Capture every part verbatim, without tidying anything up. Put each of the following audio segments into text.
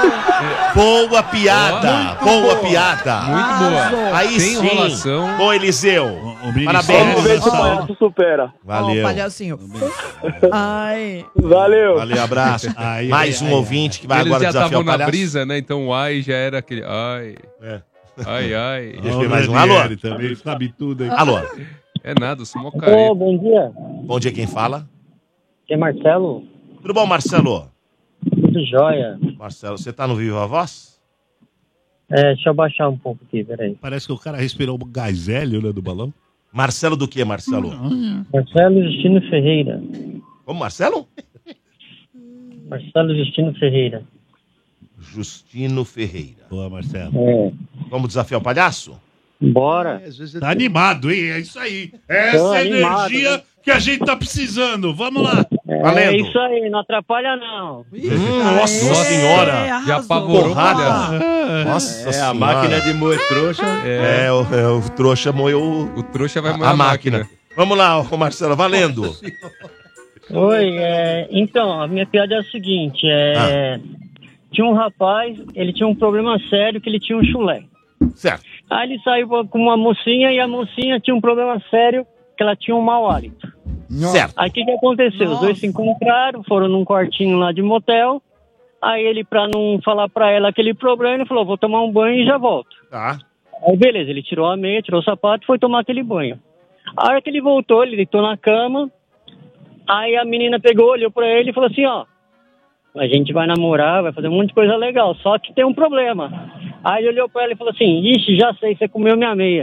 Boa piada, Oh, boa, boa piada. Muito boa. Aí Sem sim. enrolação. Ô, Eliseu. O, o Parabéns. Vamos ver se o palhaço supera. Valeu. Ó, o palhacinho. Ai. Valeu. Valeu, abraço. Ai, Mais ai, um ai, ouvinte que vai Eles agora já desafiar estavam o na palhaço. brisa, né? Então o ai já era aquele ai. É. Ai, ai. Deixa eu ver mais um. Alô? Ranieri também sabe tudo aí. Alô. É nada, sou mó Ô, careta. bom dia. Bom dia, quem fala? Aqui é Marcelo. Tudo bom, Marcelo? Tudo jóia. Marcelo, você tá no Viva Voz? É, deixa eu baixar um pouco aqui, peraí. Parece que o cara respirou o gás hélio, né, do balão. Marcelo do que, Marcelo? Marcelo Justino Ferreira. Como, Marcelo? Marcelo Justino Ferreira. Justino Ferreira. Boa, Marcelo. É. Vamos desafiar o palhaço? Bora. Tá animado, hein? É isso aí. Essa Tô é a animado, energia né? que a gente tá precisando. Vamos lá. É Valendo. isso aí, não atrapalha não. Hum, nossa senhora. Já apavorou o Porrada. palhaço. Nossa É, senhora. a máquina de moer trouxa. É, É, o, é, o trouxa moeu o- o trouxa vai a, moer a máquina. Vamos lá, ô, Marcelo, valendo. Oi, é, então, a minha piada é a seguinte, é, tinha um rapaz, ele tinha um problema sério que ele tinha um chulé. Certo. Aí ele saiu com uma mocinha e a mocinha tinha um problema sério que ela tinha um mau hálito. Certo. Aí o que, que aconteceu? Os dois se encontraram, foram num quartinho lá de motel. Aí ele, pra não falar pra ela aquele problema, ele falou, vou tomar um banho e já volto. Tá. Aí beleza, ele tirou a meia, tirou o sapato e foi tomar aquele banho. A hora que ele voltou, ele deitou na cama. Aí a menina pegou, olhou pra ele e falou assim, ó, a gente vai namorar, vai fazer um monte de coisa legal, só que tem um problema. Aí ele olhou pra ela e falou assim, ixi, já sei, você comeu minha meia.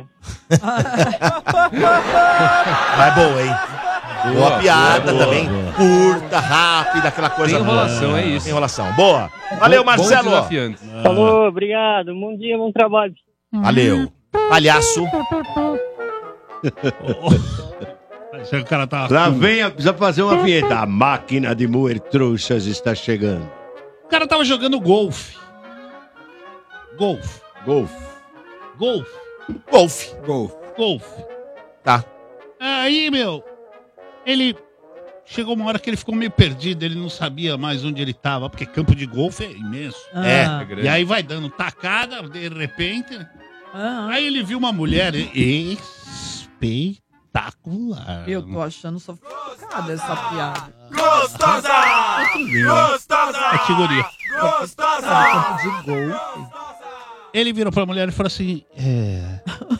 Vai boa, hein? Boa, Boa, piada boa, também. boa. Curta, rápida, aquela coisa. Sem enrolação, é isso. Sem enrolação. Boa. Valeu, Bons Marcelo. desafiantes. Falou, obrigado, bom dia, bom trabalho. Valeu. Palhaço. Parece que o cara tá... Lá vem, a- precisa fazer uma vinheta. A máquina de moer trouxas está chegando. O cara tava jogando golfe. Golfe. Golfe. Golfe. Golfe. Golfe. Golfe. Tá. Aí, meu, ele... Chegou uma hora que ele ficou meio perdido, ele não sabia mais onde ele tava, porque campo de golfe é imenso. É. É grande. E aí vai dando tacada, de repente... Ah, Aí ele viu uma mulher espetacular. eu tô achando sofisticada essa piada. É categoria. Campo de golfe. Ele virou pra mulher e falou assim: É.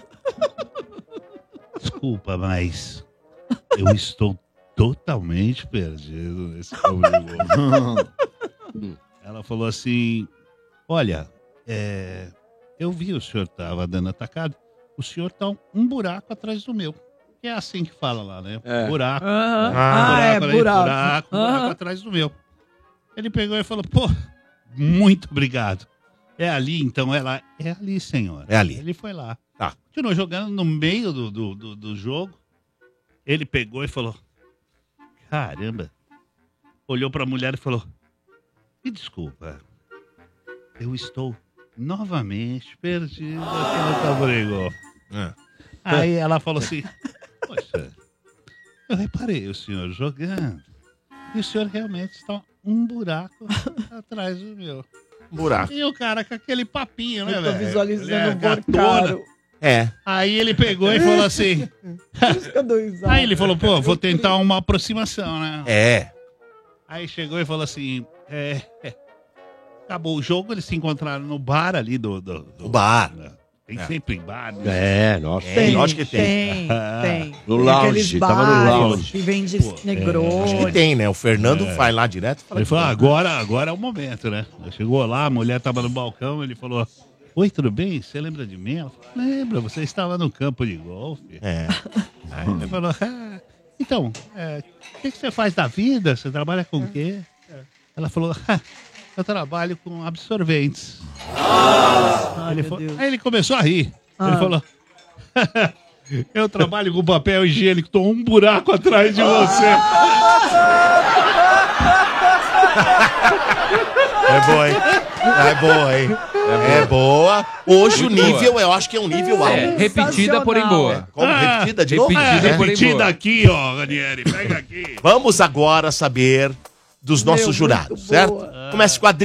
Desculpa, mas eu estou totalmente perdido nesse campo de golfe. Ela falou assim: Olha, é, eu vi o senhor tava dando atacado. O senhor tá um, um buraco atrás do meu. É assim que fala lá, né? É. Buraco. Aham. Ah, Ah, é, ali, buraco. buraco, buraco Aham. atrás do meu. Ele pegou e falou: Pô, muito obrigado. É ali, então ela é ali, senhora. É ali. Ele foi lá. Tá. Continuou jogando no meio do, do, do, do jogo. Ele pegou e falou: Caramba. Olhou pra mulher e falou: Me desculpa. Eu estou novamente perdido aqui no tabuleiro. É. Aí ela falou assim: Poxa, eu reparei o senhor jogando. E o senhor realmente está um buraco atrás do meu. Buraco. E o cara com aquele papinho, né, Eu tô velho? visualizando Ele é o gatona. Borcaro. É. Aí ele pegou e falou assim. Por isso que eu dou risada. Aí ele falou: Pô, vou tentar uma aproximação, né? É. Aí chegou e falou assim: É. é. Acabou o jogo, eles se encontraram no bar ali do. do, do O bar. Tem É. sempre bar, né? É, nossa. É, lógico que tem. Tem, tem. No Tem lounge, aqueles tava no bares lounge. Que vende Pô, Acho que Negroni. tem, né? O Fernando vai lá direto e fala. Ele que falou: tem. agora, agora é o momento, né? Chegou lá, a mulher tava no balcão, ele falou: Oi, tudo bem? Você lembra de mim? Ela falou: Lembra, você estava no campo de golfe. É. Aí ele falou: ah, Então, é, o que, que você faz da vida? Você trabalha com o quê? Ela falou: ah, Eu trabalho com absorventes. Ai, Ele meu falou- Deus. Aí ele começou a rir. Ah. Ele falou: Eu trabalho com papel higiênico, tô um buraco atrás de você. É boa, hein? É boa, hein? É boa. Hoje Muito o nível, eu acho que é um nível alto. É, repetida, porém boa. Como Ah, repetida de novo? repetida, É, porém repetida boa. aqui, ó, Ranieri, pega aqui. Vamos agora saber dos nossos Meu, jurados, muito certo? boa. Comece com a Adri.